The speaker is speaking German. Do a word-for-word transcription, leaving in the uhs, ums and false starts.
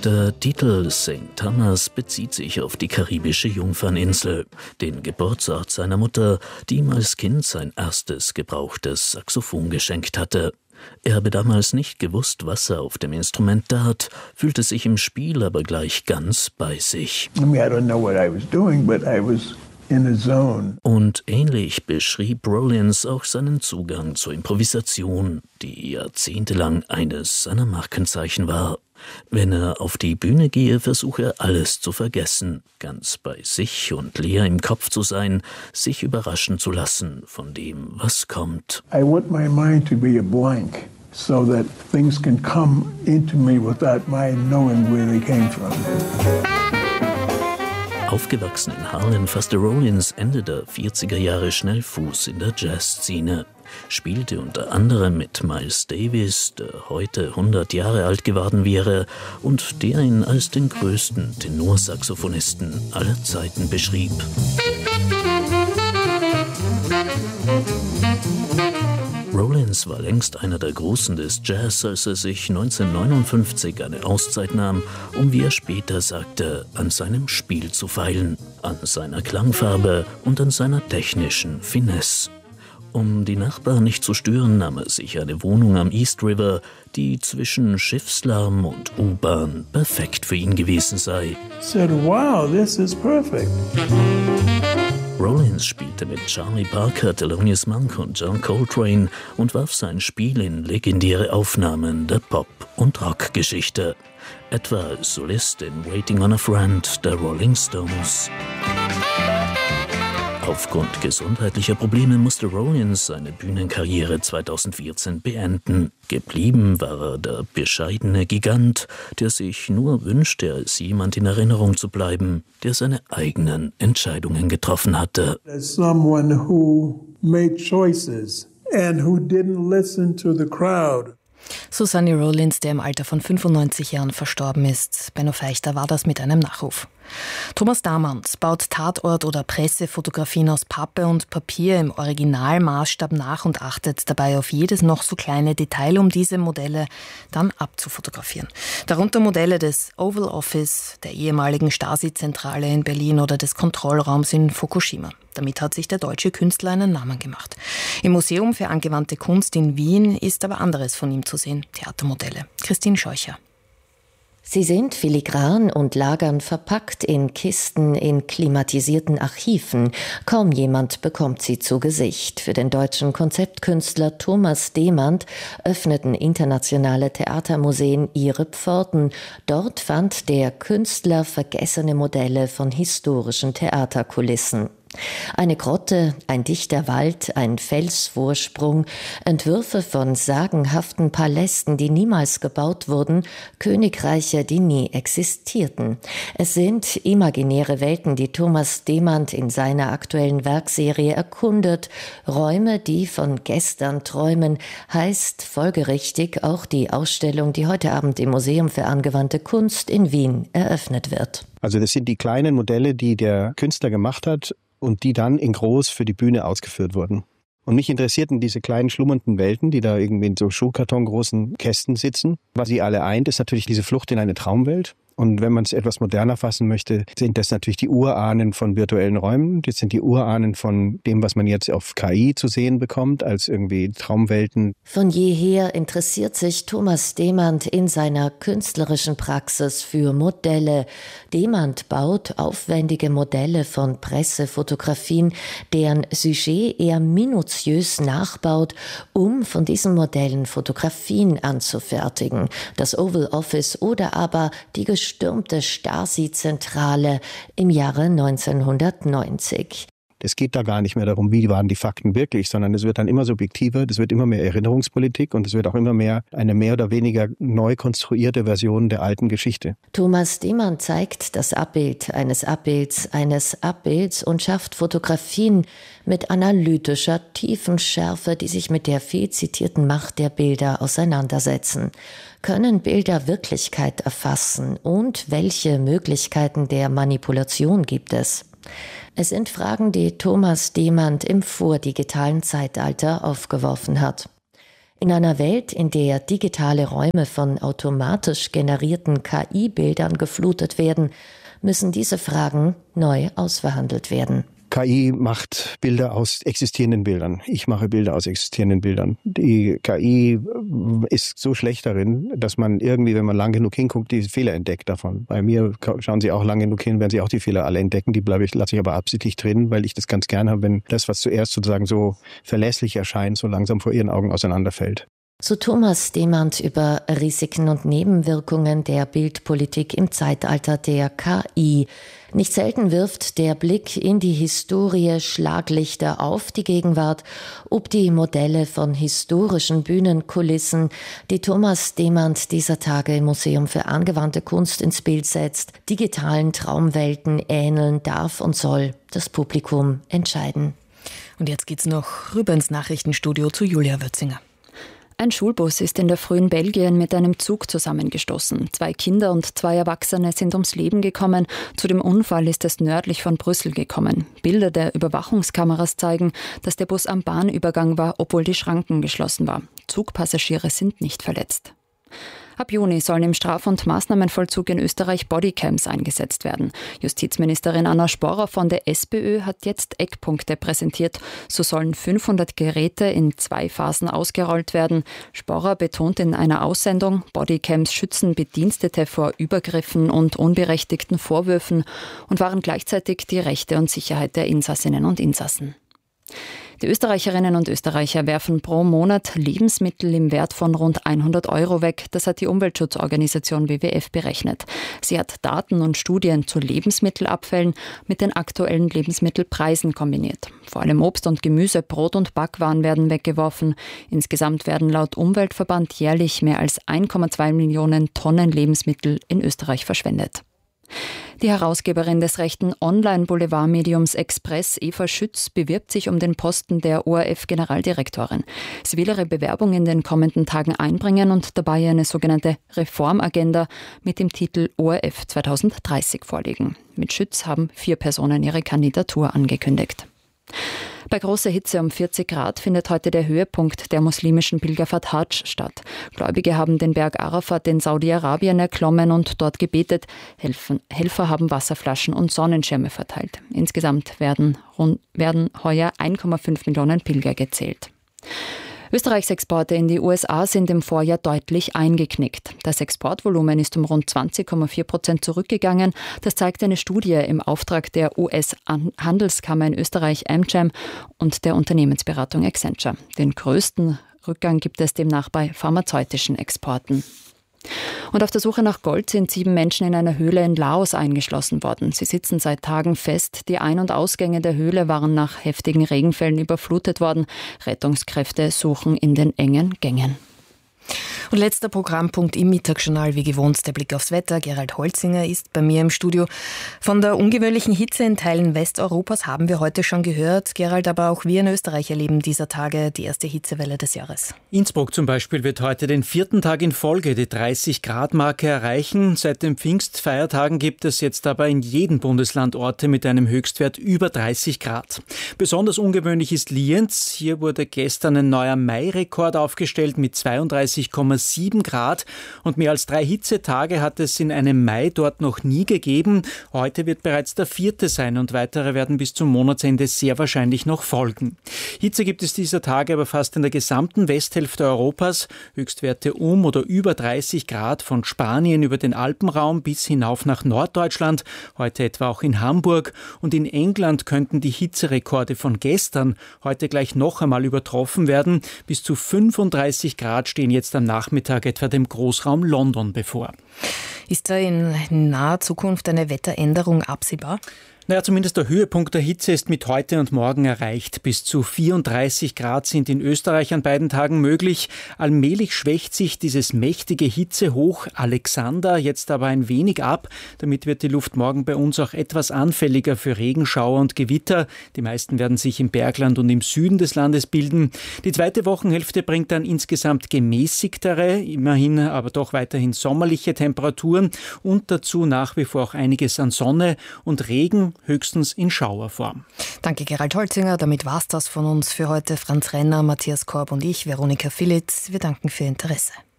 Der Titel Sankt Thomas bezieht sich auf die karibische Jungferninsel, den Geburtsort seiner Mutter, die ihm als Kind sein erstes gebrauchtes Saxophon geschenkt hatte. Er habe damals nicht gewusst, was er auf dem Instrument tat, fühlte sich im Spiel aber gleich ganz bei sich. I mean, I don't know what I was doing, but I was in a zone. Und ähnlich beschrieb Rollins auch seinen Zugang zur Improvisation, die jahrzehntelang eines seiner Markenzeichen war. Wenn er auf die Bühne gehe, versuche er alles zu vergessen, ganz bei sich und leer im Kopf zu sein, sich überraschen zu lassen von dem, was kommt. I want my mind to be a blank, so that things can come into me without my knowing where they came from. Aufgewachsen in Harlem fasste Rollins Ende der vierziger Jahre schnell Fuß in der Jazzszene, spielte unter anderem mit Miles Davis, der heute hundert Jahre alt geworden wäre und der ihn als den größten Tenorsaxophonisten aller Zeiten beschrieb. Rollins war längst einer der Großen des Jazz, als er sich neunzehnhundertneunundfünfzig eine Auszeit nahm, um, wie er später sagte, an seinem Spiel zu feilen, an seiner Klangfarbe und an seiner technischen Finesse. Um die Nachbarn nicht zu stören, nahm er sich eine Wohnung am East River, die zwischen Schiffslärm und U-Bahn perfekt für ihn gewesen sei. Said, wow, this is perfect. Rollins spielte mit Charlie Parker, Thelonious Monk und John Coltrane und warf sein Spiel in legendäre Aufnahmen der Pop- und Rockgeschichte, etwa als Solist in Waiting on a Friend der Rolling Stones. Aufgrund gesundheitlicher Probleme musste Rollins seine Bühnenkarriere zweitausendvierzehn beenden. Geblieben war er der bescheidene Gigant, der sich nur wünschte, als jemand in Erinnerung zu bleiben, der seine eigenen Entscheidungen getroffen hatte. As someone who made choices and who didn't listen to the crowd. So Sonny Rollins, der im Alter von fünfundneunzig Jahren verstorben ist. Benno Feichter war das mit einem Nachruf. Thomas Damant baut Tatort- oder Pressefotografien aus Pappe und Papier im Originalmaßstab nach und achtet dabei auf jedes noch so kleine Detail, um diese Modelle dann abzufotografieren. Darunter Modelle des Oval Office, der ehemaligen Stasi-Zentrale in Berlin oder des Kontrollraums in Fukushima. Damit hat sich der deutsche Künstler einen Namen gemacht. Im Museum für angewandte Kunst in Wien ist aber anderes von ihm zu sehen, Theatermodelle. Christine Scheucher. Sie sind filigran und lagern verpackt in Kisten in klimatisierten Archiven. Kaum jemand bekommt sie zu Gesicht. Für den deutschen Konzeptkünstler Thomas Demand öffneten internationale Theatermuseen ihre Pforten. Dort fand der Künstler vergessene Modelle von historischen Theaterkulissen. Eine Grotte, ein dichter Wald, ein Felsvorsprung, Entwürfe von sagenhaften Palästen, die niemals gebaut wurden, Königreiche, die nie existierten. Es sind imaginäre Welten, die Thomas Demand in seiner aktuellen Werkserie erkundet. Räume, die von gestern träumen, heißt folgerichtig auch die Ausstellung, die heute Abend im Museum für angewandte Kunst in Wien eröffnet wird. Also das sind die kleinen Modelle, die der Künstler gemacht hat und die dann in groß für die Bühne ausgeführt wurden. Und mich interessierten diese kleinen schlummernden Welten, die da irgendwie in so Schuhkartongroßen Kästen sitzen. Was sie alle eint, ist natürlich diese Flucht in eine Traumwelt. Und wenn man es etwas moderner fassen möchte, sind das natürlich die Urahnen von virtuellen Räumen. Das sind die Urahnen von dem, was man jetzt auf K I zu sehen bekommt, als irgendwie Traumwelten. Von jeher interessiert sich Thomas Demand in seiner künstlerischen Praxis für Modelle. Demand baut aufwendige Modelle von Pressefotografien, deren Sujet er minutiös nachbaut, um von diesen Modellen Fotografien anzufertigen. Das Oval Office oder aber die gestürmte Stasi-Zentrale im Jahre neunzehnhundertneunzig. Es geht da gar nicht mehr darum, wie waren die Fakten wirklich, sondern es wird dann immer subjektiver, es wird immer mehr Erinnerungspolitik und es wird auch immer mehr eine mehr oder weniger neu konstruierte Version der alten Geschichte. Thomas Demand zeigt das Abbild eines Abbilds eines Abbilds und schafft Fotografien mit analytischer Tiefenschärfe, die sich mit der viel zitierten Macht der Bilder auseinandersetzen. Können Bilder Wirklichkeit erfassen und welche Möglichkeiten der Manipulation gibt es? Es sind Fragen, die Thomas Demand im vordigitalen Zeitalter aufgeworfen hat. In einer Welt, in der digitale Räume von automatisch generierten K I-Bildern geflutet werden, müssen diese Fragen neu ausverhandelt werden. K I macht Bilder aus existierenden Bildern. Ich mache Bilder aus existierenden Bildern. Die K I ist so schlecht darin, dass man irgendwie, wenn man lang genug hinguckt, die Fehler entdeckt davon. Bei mir schauen Sie auch lang genug hin, werden Sie auch die Fehler alle entdecken. Die bleibe ich, lasse ich aber absichtlich drin, weil ich das ganz gern habe, wenn das, was zuerst sozusagen so verlässlich erscheint, so langsam vor Ihren Augen auseinanderfällt. Zu Thomas Demand über Risiken und Nebenwirkungen der Bildpolitik im Zeitalter der K I. Nicht selten wirft der Blick in die Historie Schlaglichter auf die Gegenwart, ob die Modelle von historischen Bühnenkulissen, die Thomas Demand dieser Tage im Museum für angewandte Kunst ins Bild setzt, digitalen Traumwelten ähneln darf und soll das Publikum entscheiden. Und jetzt geht's noch rüber ins Nachrichtenstudio zu Julia Wötzinger. Ein Schulbus ist in der frühen Belgien mit einem Zug zusammengestoßen. Zwei Kinder und zwei Erwachsene sind ums Leben gekommen. Zu dem Unfall ist es nördlich von Brüssel gekommen. Bilder der Überwachungskameras zeigen, dass der Bus am Bahnübergang war, obwohl die Schranken geschlossen waren. Zugpassagiere sind nicht verletzt. Ab Juni sollen im Straf- und Maßnahmenvollzug in Österreich Bodycams eingesetzt werden. Justizministerin Anna Sporrer von der SPÖ hat jetzt Eckpunkte präsentiert. So sollen fünfhundert Geräte in zwei Phasen ausgerollt werden. Sporrer betont in einer Aussendung, Bodycams schützen Bedienstete vor Übergriffen und unberechtigten Vorwürfen und wahren gleichzeitig die Rechte und Sicherheit der Insassinnen und Insassen. Die Österreicherinnen und Österreicher werfen pro Monat Lebensmittel im Wert von rund hundert Euro weg. Das hat die Umweltschutzorganisation W W F berechnet. Sie hat Daten und Studien zu Lebensmittelabfällen mit den aktuellen Lebensmittelpreisen kombiniert. Vor allem Obst und Gemüse, Brot und Backwaren werden weggeworfen. Insgesamt werden laut Umweltverband jährlich mehr als eins Komma zwei Millionen Tonnen Lebensmittel in Österreich verschwendet. Die Herausgeberin des rechten Online-Boulevardmediums Express, Eva Schütz, bewirbt sich um den Posten der O R F-Generaldirektorin. Sie will ihre Bewerbung in den kommenden Tagen einbringen und dabei eine sogenannte Reformagenda mit dem Titel O R F zwanzig dreißig vorlegen. Mit Schütz haben vier Personen ihre Kandidatur angekündigt. Bei großer Hitze um vierzig Grad findet heute der Höhepunkt der muslimischen Pilgerfahrt Hadsch statt. Gläubige haben den Berg Arafat in Saudi-Arabien erklommen und dort gebetet. Helfen, Helfer haben Wasserflaschen und Sonnenschirme verteilt. Insgesamt werden, rund, werden heuer eins Komma fünf Millionen Pilger gezählt. Österreichs Exporte in die U S A sind im Vorjahr deutlich eingeknickt. Das Exportvolumen ist um rund zwanzig Komma vier Prozent zurückgegangen. Das zeigt eine Studie im Auftrag der U S-Handelskammer in Österreich AmCham und der Unternehmensberatung Accenture. Den größten Rückgang gibt es demnach bei pharmazeutischen Exporten. Und auf der Suche nach Gold sind sieben Menschen in einer Höhle in Laos eingeschlossen worden. Sie sitzen seit Tagen fest. Die Ein- und Ausgänge der Höhle waren nach heftigen Regenfällen überflutet worden. Rettungskräfte suchen in den engen Gängen. Und letzter Programmpunkt im Mittagsjournal, wie gewohnt, der Blick aufs Wetter. Gerald Holzinger ist bei mir im Studio. Von der ungewöhnlichen Hitze in Teilen Westeuropas haben wir heute schon gehört. Gerald, aber auch wir in Österreich erleben dieser Tage die erste Hitzewelle des Jahres. Innsbruck zum Beispiel wird heute den vierten Tag in Folge die dreißig Grad Marke erreichen. Seit den Pfingstfeiertagen gibt es jetzt aber in jedem Bundesland Orte mit einem Höchstwert über dreißig Grad. Besonders ungewöhnlich ist Lienz. Hier wurde gestern ein neuer Mai-Rekord aufgestellt mit zweiunddreißig Komma sieben Grad und mehr als drei Hitzetage hat es in einem Mai dort noch nie gegeben. Heute wird bereits der vierte sein und weitere werden bis zum Monatsende sehr wahrscheinlich noch folgen. Hitze gibt es dieser Tage aber fast in der gesamten Westhälfte Europas. Höchstwerte um oder über dreißig Grad von Spanien über den Alpenraum bis hinauf nach Norddeutschland. Heute etwa auch in Hamburg und in England könnten die Hitzerekorde von gestern heute gleich noch einmal übertroffen werden. Bis zu fünfunddreißig Grad stehen jetzt am Nachmittag etwa dem Großraum London bevor. Ist da in naher Zukunft eine Wetteränderung absehbar? Naja, zumindest der Höhepunkt der Hitze ist mit heute und morgen erreicht. Bis zu vierunddreißig Grad sind in Österreich an beiden Tagen möglich. Allmählich schwächt sich dieses mächtige Hitzehoch Alexander jetzt aber ein wenig ab. Damit wird die Luft morgen bei uns auch etwas anfälliger für Regenschauer und Gewitter. Die meisten werden sich im Bergland und im Süden des Landes bilden. Die zweite Wochenhälfte bringt dann insgesamt gemäßigtere, immerhin aber doch weiterhin sommerliche Temperaturen und dazu nach wie vor auch einiges an Sonne und Regen. morgen höchstens in Schauerform. Danke Gerald Holzinger, damit war's das von uns für heute. Franz Renner, Matthias Korb und ich, Veronika Philitz, wir danken für Ihr Interesse.